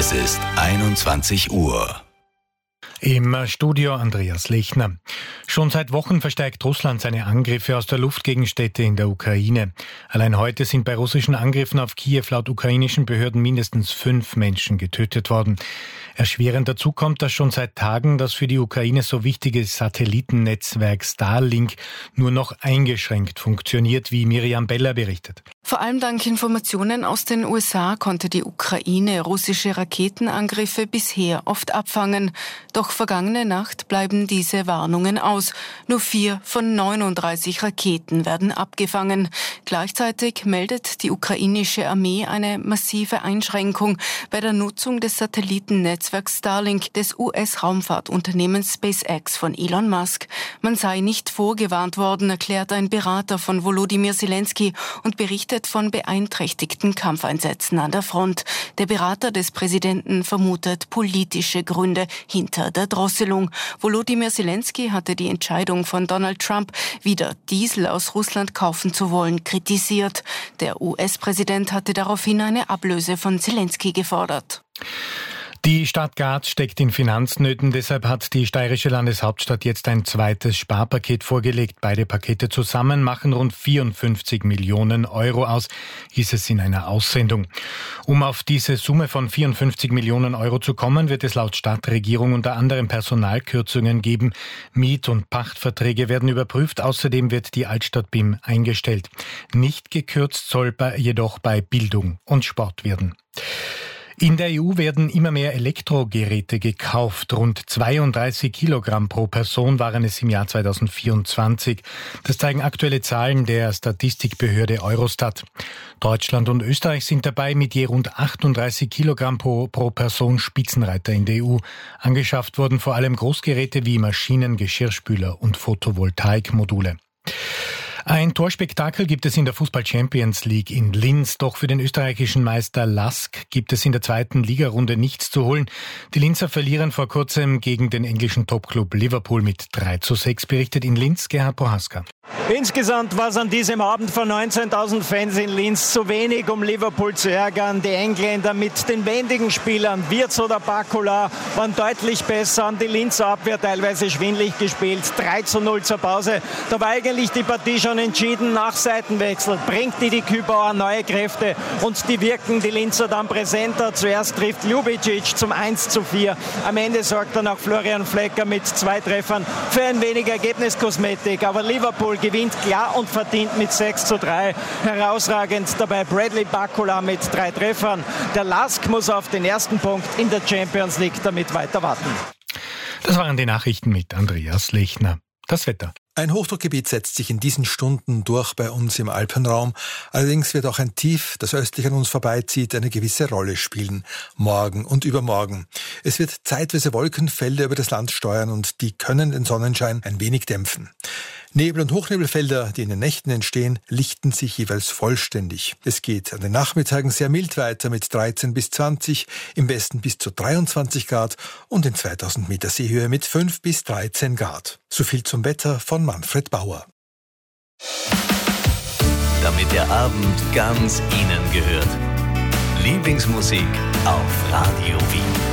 Es ist 21 Uhr. Im Studio Andreas Lechner. Schon seit Wochen verstärkt Russland seine Angriffe aus der Luft gegen Städte in der Ukraine. Allein heute sind bei russischen Angriffen auf Kiew laut ukrainischen Behörden mindestens 5 Menschen getötet worden. Erschwerend dazu kommt, dass schon seit Tagen das für die Ukraine so wichtige Satellitennetzwerk Starlink nur noch eingeschränkt funktioniert, wie Miriam Beller berichtet. Vor allem dank Informationen aus den USA konnte die Ukraine russische Raketenangriffe bisher oft abfangen. Doch vergangene Nacht bleiben diese Warnungen aus. Nur 4 von 39 Raketen werden abgefangen. Gleichzeitig meldet die ukrainische Armee eine massive Einschränkung bei der Nutzung des Satellitennetzwerks Starlink des US-Raumfahrtunternehmens SpaceX von Elon Musk. Man sei nicht vorgewarnt worden, erklärt ein Berater von Volodymyr Zelensky und berichtet von beeinträchtigten Kampfeinsätzen an der Front. Der Berater des Präsidenten vermutet politische Gründe hinter der Drosselung. Volodymyr Zelensky hatte die Entscheidung von Donald Trump, wieder Diesel aus Russland kaufen zu wollen, kritisiert. Der US-Präsident hatte daraufhin eine Ablöse von Zelensky gefordert. Die Stadt Graz steckt in Finanznöten, deshalb hat die steirische Landeshauptstadt jetzt ein zweites Sparpaket vorgelegt. Beide Pakete zusammen machen rund 54 Millionen Euro aus, hieß es in einer Aussendung. Um auf diese Summe von 54 Millionen Euro zu kommen, wird es laut Stadtregierung unter anderem Personalkürzungen geben. Miet- und Pachtverträge werden überprüft, außerdem wird die Altstadt BIM eingestellt. Nicht gekürzt soll jedoch bei Bildung und Sport werden. In der EU werden immer mehr Elektrogeräte gekauft. Rund 32 Kilogramm pro Person waren es im Jahr 2024. Das zeigen aktuelle Zahlen der Statistikbehörde Eurostat. Deutschland und Österreich sind dabei mit je rund 38 Kilogramm pro Person Spitzenreiter in der EU. Angeschafft wurden vor allem Großgeräte wie Maschinen, Geschirrspüler und Photovoltaikmodule. Ein Torspektakel gibt es in der Fußball-Champions League in Linz. Doch für den österreichischen Meister LASK gibt es in der zweiten Ligarunde nichts zu holen. Die Linzer verlieren vor kurzem gegen den englischen Topclub Liverpool mit 3:6, berichtet in Linz Gerhard Prohaska. Insgesamt war es an diesem Abend vor 19.000 Fans in Linz zu wenig, um Liverpool zu ärgern. Die Engländer mit den wendigen Spielern, Wirtz oder Bakula, waren deutlich besser, haben die Linzer Abwehr teilweise schwindlig gespielt. 3:0 zur Pause. Da war eigentlich die Partie schon entschieden. Nach Seitenwechsel bringt die Kübauer neue Kräfte und die wirken die Linzer dann präsenter. Zuerst trifft Ljubicic zum 1:4. Am Ende sorgt dann auch Florian Flecker mit 2 Treffern für ein wenig Ergebniskosmetik. Aber Liverpool gewinnt klar und verdient mit 6:3. Herausragend dabei Bradley Bakula mit 3 Treffern. Der LASK muss auf den ersten Punkt in der Champions League damit weiter warten. Das waren die Nachrichten mit Andreas Lechner. Das Wetter. Ein Hochdruckgebiet setzt sich in diesen Stunden durch bei uns im Alpenraum. Allerdings wird auch ein Tief, das östlich an uns vorbeizieht, eine gewisse Rolle spielen. Morgen und übermorgen. Es wird zeitweise Wolkenfelder über das Land steuern und die können den Sonnenschein ein wenig dämpfen. Nebel- und Hochnebelfelder, die in den Nächten entstehen, lichten sich jeweils vollständig. Es geht an den Nachmittagen sehr mild weiter mit 13 bis 20, im Westen bis zu 23 Grad und in 2000 Meter Seehöhe mit 5 bis 13 Grad. So viel zum Wetter von Manfred Bauer. Damit der Abend ganz Ihnen gehört. Lieblingsmusik auf Radio Wien.